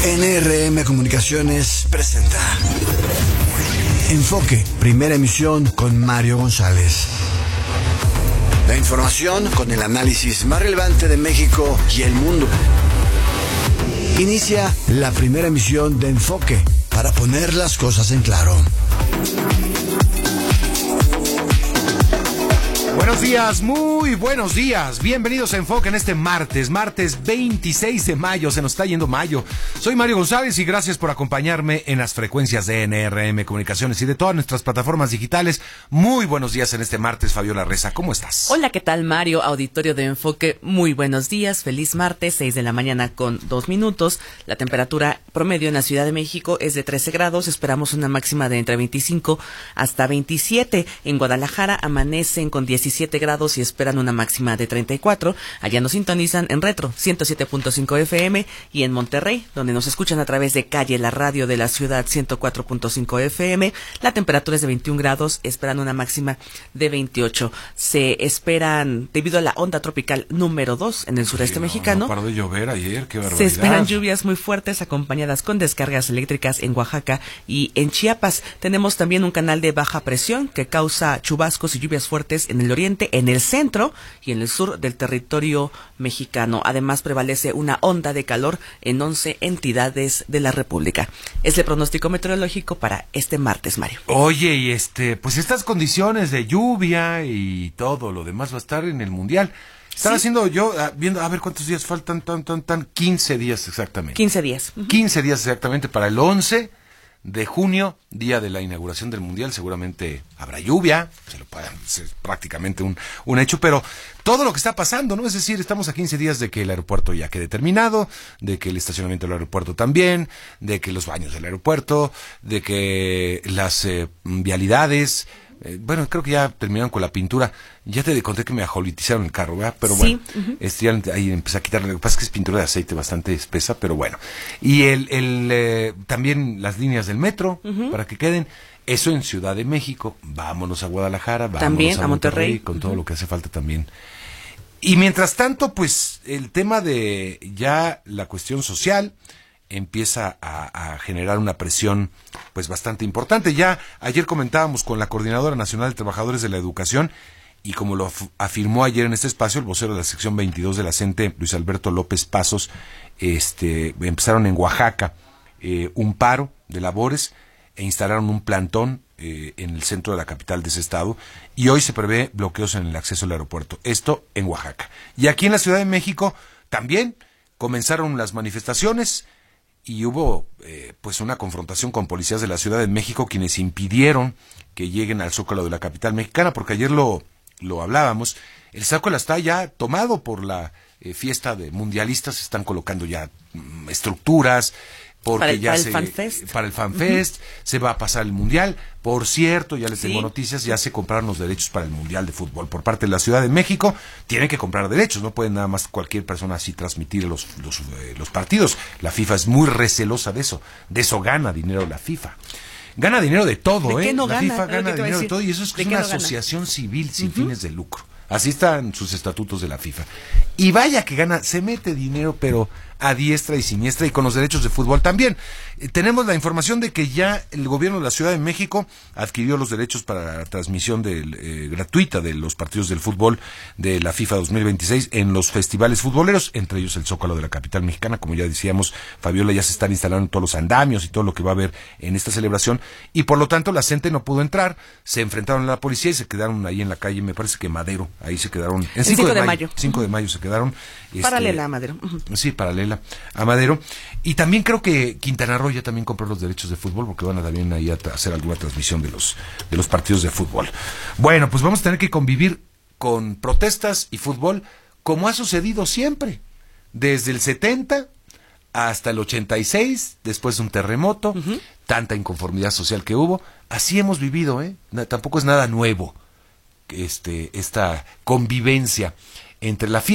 NRM Comunicaciones presenta Enfoque, primera emisión con Mario González. La información con el análisis más relevante de México y el mundo. Inicia la primera emisión de Enfoque para poner las cosas en claro. Buenos días, muy buenos días. Bienvenidos a Enfoque en este martes 26 de mayo. Se nos está yendo mayo. Soy Mario González y gracias por acompañarme en las frecuencias de NRM Comunicaciones y de todas nuestras plataformas digitales. Muy buenos días en este martes, Fabiola Reza. ¿Cómo estás? Hola, ¿qué tal, Mario? Auditorio de Enfoque, muy buenos días. Feliz martes, 6 de la mañana con 2 minutos. La temperatura promedio en la Ciudad de México es de 13 grados. Esperamos una máxima de entre 25 hasta 27. En Guadalajara amanecen con 17 grados y esperan una máxima de 34. Allá nos sintonizan en Retro 107.5 FM y en Monterrey, donde nos escuchan a través de Calle La Radio de la Ciudad 104.5 FM. La temperatura es de 21 grados, esperan una máxima de 28. Se esperan, debido a la onda tropical número 2 en el sureste mexicano. No paró de llover ayer, qué barbaridad. Se esperan lluvias muy fuertes acompañadas con descargas eléctricas en Oaxaca y en Chiapas. Tenemos también un canal de baja presión que causa chubascos y lluvias fuertes en el oriente, en el centro y en el sur del territorio mexicano. Además, prevalece una onda de calor en 11 entidades de la República. Es el pronóstico meteorológico para este martes, Mario. Oye, y pues estas condiciones de lluvia y todo lo demás va a estar en el Mundial. Estaba haciendo yo, viendo, a ver cuántos días faltan, 15 días exactamente. 15 días. 15 días exactamente para el 11 de junio, día de la inauguración del Mundial. Seguramente habrá lluvia, es prácticamente un hecho, pero todo lo que está pasando, ¿no? Es decir, estamos a 15 días de que el aeropuerto ya quede terminado, de que el estacionamiento del aeropuerto también, de que los baños del aeropuerto, de que las vialidades... bueno, creo que ya terminaron con la pintura. Ya te conté que me ajolitizaron el carro, ¿verdad? Pero bueno, sí. Ahí empecé a quitarle. Lo que pasa es que es pintura de aceite bastante espesa, pero bueno. Y también las líneas del metro, para que queden. Eso en Ciudad de México. Vámonos a Guadalajara, vámonos también a Monterrey, con todo lo que hace falta también. Y mientras tanto, pues, el tema de ya la cuestión social empieza a generar una presión pues bastante importante. Ya ayer comentábamos con la Coordinadora Nacional de Trabajadores de la Educación y como lo afirmó ayer en este espacio el vocero de la sección 22 de la CENTE, Luis Alberto López Pasos, empezaron en Oaxaca un paro de labores e instalaron un plantón en el centro de la capital de ese estado y hoy se prevé bloqueos en el acceso al aeropuerto. Esto en Oaxaca. Y aquí en la Ciudad de México también comenzaron las manifestaciones y hubo pues una confrontación con policías de la Ciudad de México quienes impidieron que lleguen al Zócalo de la capital mexicana, porque ayer lo hablábamos, el Zócalo está ya tomado por la fiesta de mundialistas, se están colocando ya estructuras, porque para el FanFest se va a pasar el Mundial. Por cierto, ya les tengo noticias, ya se compraron los derechos para el Mundial de Fútbol por parte de la Ciudad de México. Tienen que comprar derechos, no pueden nada más cualquier persona así transmitir los partidos. La FIFA es muy recelosa de eso gana dinero la FIFA. Gana dinero de todo, ¿De qué no la gana? FIFA gana dinero de todo y eso es una asociación civil sin fines de lucro. Así están sus estatutos de la FIFA. Y vaya que gana, se mete dinero, pero a diestra y siniestra, y con los derechos de fútbol también. Tenemos la información de que ya el gobierno de la Ciudad de México adquirió los derechos para la transmisión gratuita de los partidos del fútbol de la FIFA 2026 en los festivales futboleros, entre ellos el Zócalo de la capital mexicana. Como ya decíamos, Fabiola, ya se están instalando todos los andamios y todo lo que va a haber en esta celebración, y por lo tanto la gente no pudo entrar, se enfrentaron a la policía y se quedaron ahí en la calle, me parece que Madero, ahí se quedaron, en 5 de mayo. 5 de mayo se quedaron. Paralela a Madero. Sí, paralela a Madero. Y también creo que Quintana Roo ya también compró los derechos de fútbol, porque van a también ahí a hacer alguna transmisión de los partidos de fútbol. Bueno, pues vamos a tener que convivir con protestas y fútbol como ha sucedido siempre, desde el 70 hasta el 86, después de un terremoto, tanta inconformidad social que hubo. Así hemos vivido, tampoco es nada nuevo esta convivencia entre la